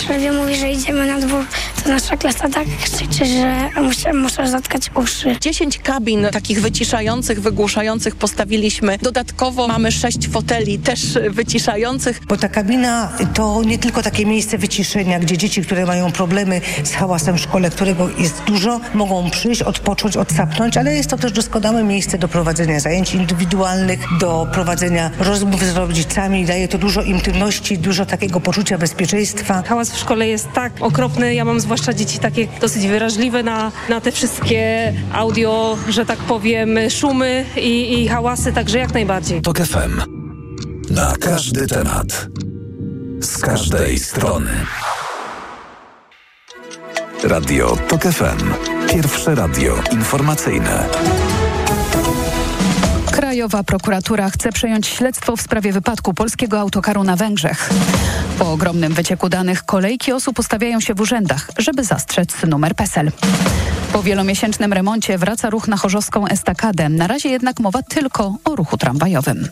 przerwie mówi, że idziemy na dwór, to nasza klasa tak krzyczy, że muszę zatkać uszy. 10 kabin takich wyciszających, wygłuszających postawiliśmy. Dodatkowo mamy 6 foteli też wyciszających. Bo ta kabina to nie tylko takie miejsce wyciszenia, gdzie dzieci, które mają problemy z hałasem w szkole, którego jest dużo, mogą przyjść, odpocząć, odsapnąć, ale jest to też doskonałe miejsce do prowadzenia zajęć indywidualnych, do prowadzenia rozmów z rodzicami. Daje to dużo intymności, dużo takiego poczucia bezpieczeństwa. Hałas w szkole jest tak okropny. Ja mam zwłaszcza dzieci takie dosyć wyraźliwe na te wszystkie audio, że tak powiem, szumy i hałasy, także jak najbardziej. TOK FM. Na każdy temat. Z każdej strony. Radio TOK FM. Pierwsze radio informacyjne. Krajowa prokuratura chce przejąć śledztwo w sprawie wypadku polskiego autokaru na Węgrzech. Po ogromnym wycieku danych kolejki osób ustawiają się w urzędach, żeby zastrzec numer PESEL. Po wielomiesięcznym remoncie wraca ruch na chorzowską estakadę. Na razie jednak mowa tylko o ruchu tramwajowym.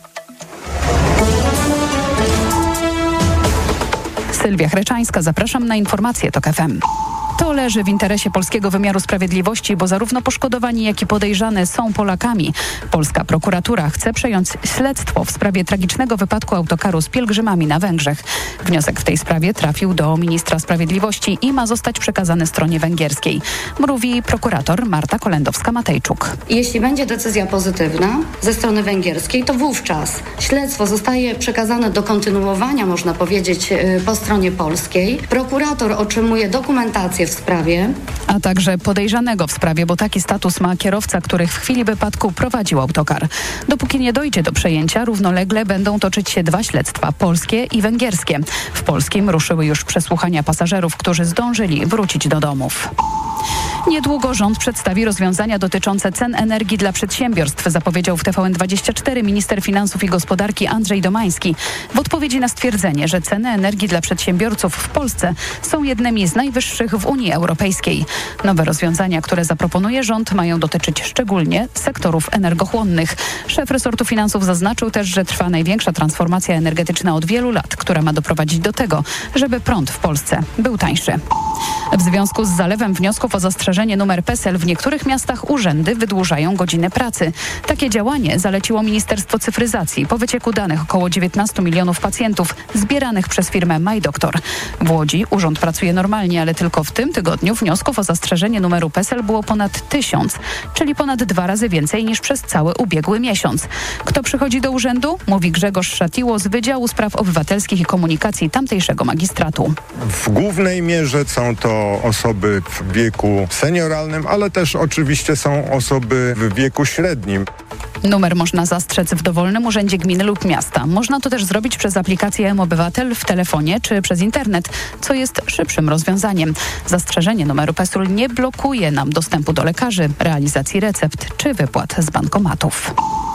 Sylwia Chreczańska, zapraszam na informacje TOK FM. To leży w interesie polskiego wymiaru sprawiedliwości, bo zarówno poszkodowani, jak i podejrzane są Polakami. Polska prokuratura chce przejąć śledztwo w sprawie tragicznego wypadku autokaru z pielgrzymami na Węgrzech. Wniosek w tej sprawie trafił do ministra sprawiedliwości i ma zostać przekazany stronie węgierskiej. Mówi prokurator Marta Kolendowska-Matejczuk. Jeśli będzie decyzja pozytywna ze strony węgierskiej, to wówczas śledztwo zostaje przekazane do kontynuowania, można powiedzieć, po stronie polskiej. Prokurator otrzymuje dokumentację w sprawie. A także podejrzanego w sprawie, bo taki status ma kierowca, który w chwili wypadku prowadził autokar. Dopóki nie dojdzie do przejęcia, równolegle będą toczyć się 2 śledztwa, polskie i węgierskie. W polskim ruszyły już przesłuchania pasażerów, którzy zdążyli wrócić do domów. Niedługo rząd przedstawi rozwiązania dotyczące cen energii dla przedsiębiorstw, zapowiedział w TVN24 minister finansów i gospodarki Andrzej Domański. W odpowiedzi na stwierdzenie, że ceny energii dla przedsiębiorców w Polsce są jednymi z najwyższych w Unii Europejskiej. Nowe rozwiązania, które zaproponuje rząd, mają dotyczyć szczególnie sektorów energochłonnych. Szef resortu finansów zaznaczył też, że trwa największa transformacja energetyczna od wielu lat, która ma doprowadzić do tego, żeby prąd w Polsce był tańszy. W związku z zalewem wniosków o zastrzeżenie numer PESEL w niektórych miastach urzędy wydłużają godziny pracy. Takie działanie zaleciło Ministerstwo Cyfryzacji po wycieku danych około 19 milionów pacjentów zbieranych przez firmę MyDoktor. W Łodzi urząd pracuje normalnie, ale tylko w tym tygodniu wniosków o zastrzeżenie numeru PESEL było ponad 1000, czyli ponad 2 razy więcej niż przez cały ubiegły miesiąc. Kto przychodzi do urzędu? Mówi Grzegorz Szatiło z Wydziału Spraw Obywatelskich i Komunikacji tamtejszego magistratu. W głównej mierze są to osoby w wieku senioralnym, ale też oczywiście są osoby w wieku średnim. Numer można zastrzec w dowolnym urzędzie gminy lub miasta. Można to też zrobić przez aplikację mObywatel w telefonie czy przez internet, co jest szybszym rozwiązaniem. Zastrzeżenie numeru PESEL nie blokuje nam dostępu do lekarzy, realizacji recept czy wypłat z bankomatów.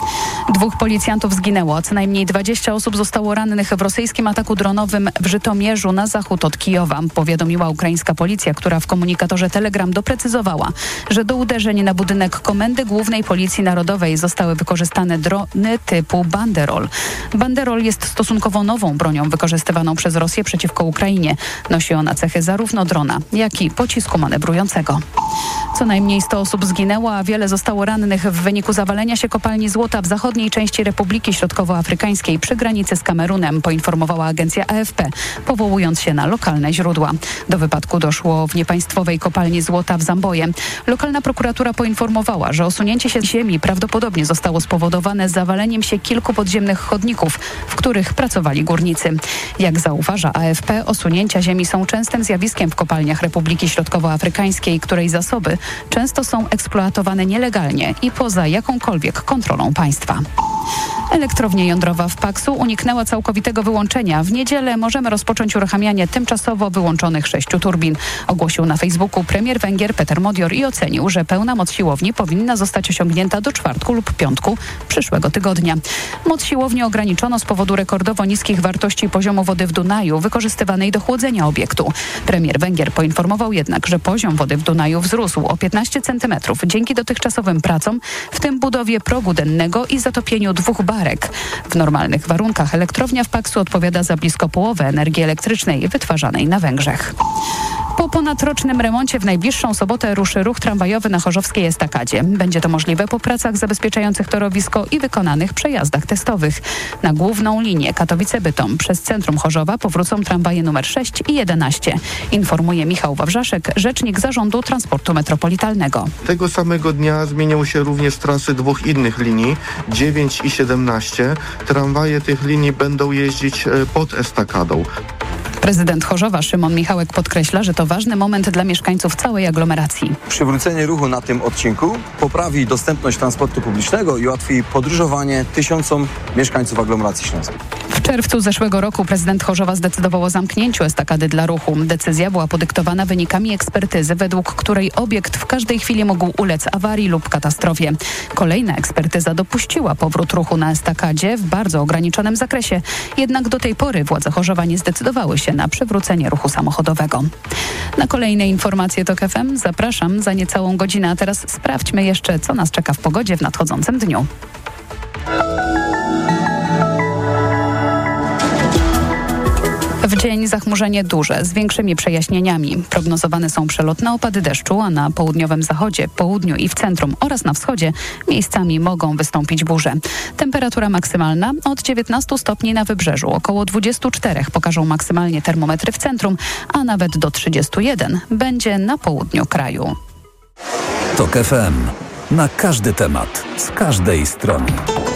2 policjantów zginęło, a co najmniej 20 osób zostało rannych w rosyjskim ataku dronowym w Żytomierzu na zachód od Kijowa. Powiadomiła ukraińska policja, która w komunikatorze Telegram doprecyzowała, że do uderzeń na budynek Komendy Głównej Policji Narodowej zostały wykorzystane drony typu Banderol. Banderol jest stosunkowo nową bronią wykorzystywaną przez Rosję przeciwko Ukrainie. Nosi ona cechy zarówno drona, jak i pocisku manewrującego. Co najmniej 100 osób zginęło, a wiele zostało rannych w wyniku zawalenia się kopalni złota w zachodniej części Republiki Środkowoafrykańskiej przy granicy z Kamerunem, poinformowała agencja AFP, powołując się na lokalne źródła. Do wypadku doszło w niepaństwowej kopalni złota w Zamboje. Lokalna prokuratura poinformowała, że osunięcie się z ziemi prawdopodobnie zostało spowodowane zawaleniem się kilku podziemnych chodników, w których pracowali górnicy. Jak zauważa AFP, osunięcia ziemi są częstym zjawiskiem w kopalniach Republiki Środkowoafrykańskiej, której zasoby często są eksploatowane nielegalnie i poza jakąkolwiek kontrolą państwa. Elektrownia jądrowa w Paksu uniknęła całkowitego wyłączenia. W niedzielę możemy rozpocząć uruchamianie tymczasowo wyłączonych 6 turbin. Ogłosił na Facebooku premier Węgier Peter Modior i ocenił, że pełna moc siłowni powinna zostać osiągnięta do czwartku lub piątku przyszłego tygodnia. Moc siłowni ograniczono z powodu rekordowo niskich wartości poziomu wody w Dunaju wykorzystywanej do chłodzenia obiektu. Premier Węgier poinformował jednak, że poziom wody w Dunaju wzrósł o 15 cm dzięki dotychczasowym pracom, w tym budowie progu dennego i zatopieniu 2 baz Parek. W normalnych warunkach elektrownia w Paksu odpowiada za blisko połowę energii elektrycznej wytwarzanej na Węgrzech. Po ponadrocznym remoncie w najbliższą sobotę ruszy ruch tramwajowy na chorzowskiej estakadzie. Będzie to możliwe po pracach zabezpieczających torowisko i wykonanych przejazdach testowych. Na główną linię Katowice-Bytom przez centrum Chorzowa powrócą tramwaje nr 6 i 11. Informuje Michał Wawrzaszek, rzecznik Zarządu Transportu Metropolitalnego. Tego samego dnia zmienią się również trasy dwóch innych linii, 9 i 17. Tramwaje tych linii będą jeździć pod estakadą. Prezydent Chorzowa Szymon Michałek podkreśla, że to ważny moment dla mieszkańców całej aglomeracji. Przywrócenie ruchu na tym odcinku poprawi dostępność transportu publicznego i ułatwi podróżowanie tysiącom mieszkańców aglomeracji śląskiej. W czerwcu zeszłego roku prezydent Chorzowa zdecydował o zamknięciu estakady dla ruchu. Decyzja była podyktowana wynikami ekspertyzy, według której obiekt w każdej chwili mógł ulec awarii lub katastrofie. Kolejna ekspertyza dopuściła powrót ruchu na estakadzie w bardzo ograniczonym zakresie. Jednak do tej pory władze Chorzowa nie zdecydowały się na przywrócenie ruchu samochodowego. Na kolejne informacje TOK FM zapraszam za niecałą godzinę, a teraz sprawdźmy jeszcze, co nas czeka w pogodzie w nadchodzącym dniu. W dzień zachmurzenie duże, z większymi przejaśnieniami. Prognozowane są przelotne opady deszczu, a na południowym zachodzie, południu i w centrum oraz na wschodzie miejscami mogą wystąpić burze. Temperatura maksymalna od 19 stopni na wybrzeżu, około 24 pokażą maksymalnie termometry w centrum, a nawet do 31 będzie na południu kraju. TOK FM. Na każdy temat, z każdej strony.